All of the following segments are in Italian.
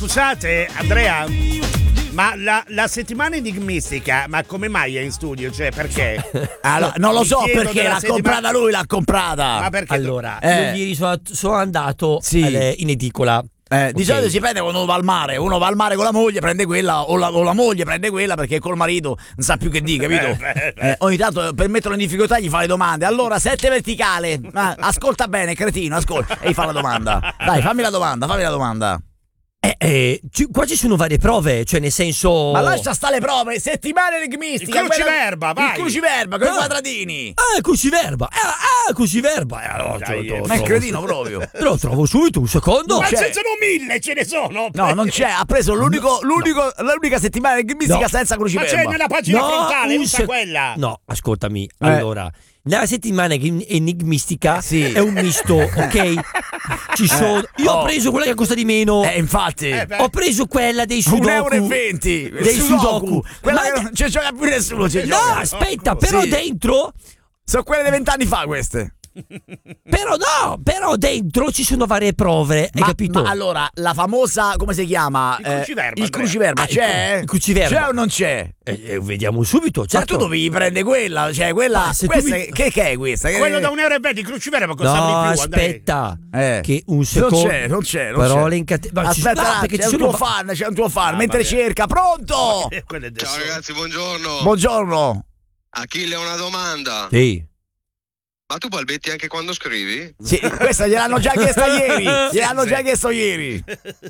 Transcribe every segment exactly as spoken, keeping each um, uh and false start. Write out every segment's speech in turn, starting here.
scusate, Andrea, ma la, la settimana enigmistica, ma come mai è in studio? Cioè, perché? Allora, non lo so perché, l'ha settimana... comprata lui, l'ha comprata. Ma perché? Allora, eh. io ieri sono, sono andato sì. alle, in edicola. Eh, di okay. solito si prende quando uno va al mare, uno va al mare con la moglie, prende quella, o la, o la moglie prende quella perché col marito non sa più che dire, capito? Eh, ogni tanto per metterlo in difficoltà gli fa le domande. Allora, sette verticale, ah, ascolta bene, cretino, ascolta. E gli fa la domanda. Dai, fammi la domanda, fammi la domanda. Eh, eh, ci, qua ci sono varie prove, cioè nel senso. Ma lascia sta le prove, settimana enigmistica. Il cruciverba, quella... vai. Il cruciverba, con ah. i quadratini. Ah, cruciverba, ah, ah cruciverba. Eh, allora, Dai, te lo, te lo ma è trovo cretino su- proprio. Te lo trovo subito, un secondo. Ma c'è. ce sono mille, ce ne sono. No, non c'è, ha preso l'unico, l'unico, l'unica settimana enigmistica No. senza Ma cruciverba. c'è nella pagina No, frontale, un usa sec- quella. No, ascoltami, Eh. allora. Nella settimana enigmistica Sì. è un misto, ok? Ci sono. Io Oh. ho preso quella che costa di meno. Eh, infatti. Eh, beh. Ho preso quella dei Sudoku. un euro e venti Dei Sudoku. Quella Ma- che non ci gioca più nessuno. Ci No, gioca. aspetta, però Sì. dentro. Sono quelle di vent'anni fa queste. Però no, però dentro ci sono varie prove, hai Ma, capito? ma allora, la famosa, come si chiama? Il cruciverba, il Andrea. cruciverba Ah, il c'è? cru- il cruciverba. C'è o non c'è? Eh, eh, vediamo subito, certo. Ma tu dovevi prendere quella, cioè quella. Ma se tu Questa, mi- che, che è questa? Che- Quello da un euro e venti, il cruciverba costa No, di più. Andrea. aspetta, Eh. che un secondo. Non c'è, non c'è, non Parole c'è. in cate- ma ci- Aspetta, no, là, perché c'è ci un sono tuo va- fan, c'è un tuo fan, Ah, mentre vabbè. cerca, pronto? Eh, quello è del Ciao sole. ragazzi, buongiorno. Buongiorno. Achille, una domanda. Sì. Ma tu balbetti anche quando scrivi? Sì, questa gliel'hanno già chiesta ieri. Gliel'hanno già chiesto ieri.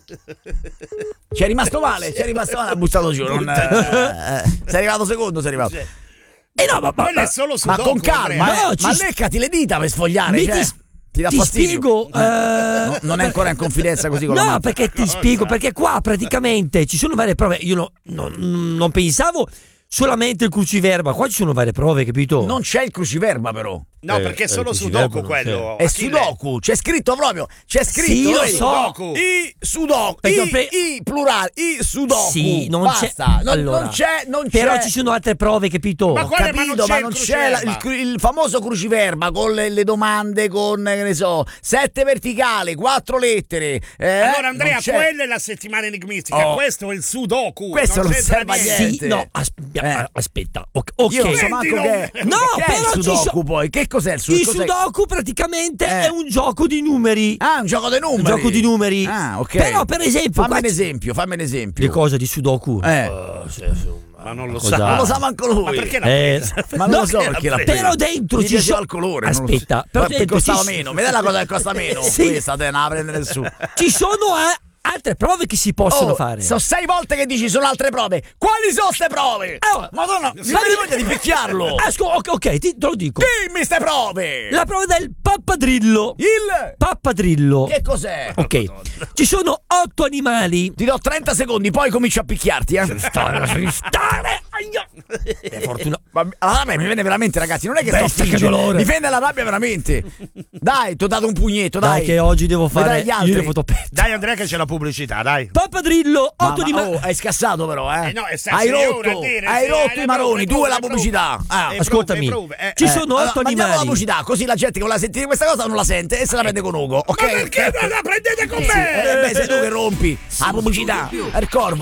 Ci è rimasto male, ci è rimasto male, ha buttato giù. Non, eh, eh, sei arrivato secondo, sei arrivato. Eh no, ma, ma, Quello ma- è solo su Ma docu, con calma, Andrea. No, eh. ci Ma s- leccati le dita per sfogliare. mi Cioè, ti, ti dà ti fastidio. spiego. eh, No, non è ancora in confidenza così con la No, mano. perché ti spiego, perché qua praticamente ci sono varie prove. Io no- no- non pensavo solamente il cruciverba, qua ci sono varie prove, capito? Non c'è il cruciverba, però. No, Eh, perché è eh, solo il su cruciverba docu non quello. È Achille. sudoku, c'è scritto proprio. C'è scritto. Sì, lo vedi? so. Sudoku. I sudoku. Perché I, ho pre- i plurali. I sudoku. Sì, non Basta. c'è. Non, allora, non c'è. Non però c'è. ci sono altre prove, capito? Ma Ho quale- ma non capito, c'è ma il non c'è la- il, cruciverba? cru- il famoso cruciverba con le, le domande, con che ne so, sette verticali, quattro lettere. eh, Allora Andrea, non c'è. quella è la settimana enigmistica, Oh. questo è il sudoku. Questo non c'entra serve a niente. niente. Sì, no, as- Eh. aspetta. Ok, ok. Io non so manco Mettilo. che, No, che è il però ci sudoku so- poi. Che cos'è il sudoku? Il sudoku praticamente Eh. è un gioco di numeri. Ah, un gioco dei numeri. Un gioco di numeri. Ah, ok. Però, per esempio, fammi qua un ci- esempio, fammi un esempio. Le cose di sudoku. Eh. Uh, se- se- Ma non lo cosa- sa. Non lo sa manco lui. Ma perché l'ha Eh, presa? Ma non no, lo so perché l'ha però preso. Però dentro Gli ci piaceva sono il colore. non lo so. Aspetta, però Perché dentro costava ci- meno. Vedi la cosa che costa meno. Sì. Questa te non la prende nessuno. Ci sono eh, altre prove che si possono Oh, fare. sono sei volte che dici sono altre prove. Quali sono ste prove? Oh, Madonna, mi viene voglia di picchiarlo. Asco- ok, ok, ti, te lo dico. Dimmi ste prove. La prova del pappadrillo. Il Pappadrillo. che cos'è? Ok, ci sono otto animali. Ti do trenta secondi, poi comincio a picchiarti, eh. Stare, stare. Aia. Per fortuna. Ma la rabbia mi viene veramente, ragazzi. Non è che sto Bestia, che fingendo. dolore. Mi viene la rabbia veramente. Dai, ti ho dato un pugnetto, dai. Dai, che oggi devo fare Vedrai gli altri. io le fotopette. Dai Andrea che c'è la pubblicità, dai. Pappadrillo, Ma- otto ma- animali. oh, hai scassato però, eh? Eh no, è sta- hai sei ora a rotto, dire, hai sì, rotto hai i le maroni, prove, tu e la prove, pubblicità. Ah, Eh, ascoltami. prove, prove, eh. Ci Eh. sono allora, otto mandiamo la animali. pubblicità, così la gente che vuole sentire questa cosa non la sente e se la prende con Ugo, ok? Ma perché non la prendete con Sì, me? eh, beh, sei tu che rompi la pubblicità, è il corvo.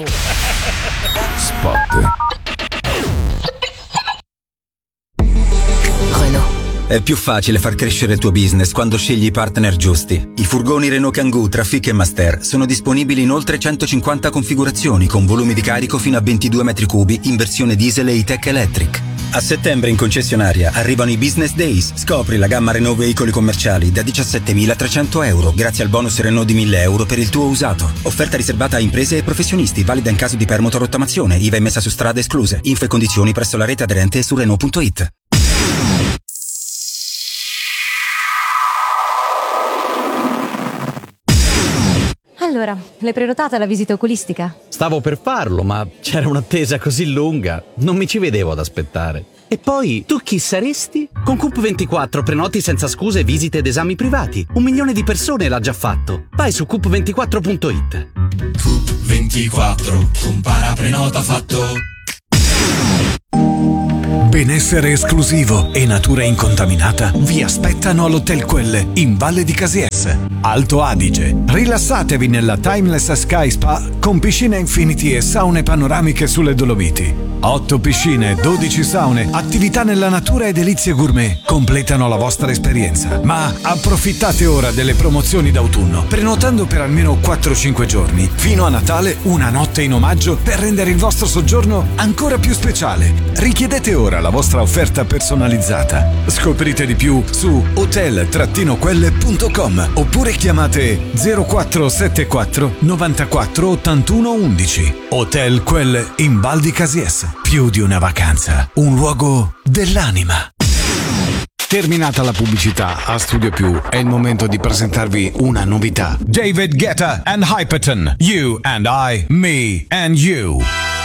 È più facile far crescere il tuo business quando scegli i partner giusti. I furgoni Renault Kangoo tra Fic e Master sono disponibili in oltre centocinquanta configurazioni con volumi di carico fino a ventidue metri cubi in versione diesel e E-Tech Electric. A settembre in concessionaria arrivano i Business Days. Scopri la gamma Renault veicoli commerciali da diciassettemilatrecento euro grazie al bonus Renault di mille euro per il tuo usato. Offerta riservata a imprese e professionisti, valida in caso di permuta o rottamazione, I V A e messa su strada escluse. Info e condizioni presso la rete aderente e su Renault punto it. Allora, l'hai prenotata la visita oculistica? Stavo per farlo, ma c'era un'attesa così lunga, non mi ci vedevo ad aspettare. E poi, tu chi saresti? Con Coop ventiquattro prenoti senza scuse visite ed esami privati. Un milione di persone l'ha già fatto. Vai su coop ventiquattro punto it. Coop ventiquattro, compara prenota fatto. benessere esclusivo e natura incontaminata vi aspettano all'Hotel Quelle in Valle di Casies, Alto Adige. Rilassatevi nella Timeless Sky Spa con piscina Infinity e saune panoramiche sulle Dolomiti. otto piscine, dodici saune, attività nella natura e delizie gourmet completano la vostra esperienza. Ma approfittate ora delle promozioni d'autunno, prenotando per almeno quattro cinque giorni. Fino a Natale una notte in omaggio per rendere il vostro soggiorno ancora più speciale. Richiedete ora la vostra offerta personalizzata. Scoprite di più su hotel quelle punto com oppure chiamate zero quattro sette quattro novantaquattro ottantuno undici. Hotel Quelle in Val di Casies. Più di una vacanza, un luogo dell'anima. Terminata la pubblicità, a Studio Più è il momento di presentarvi una novità. David Guetta and Hyperton, You and I, Me and You.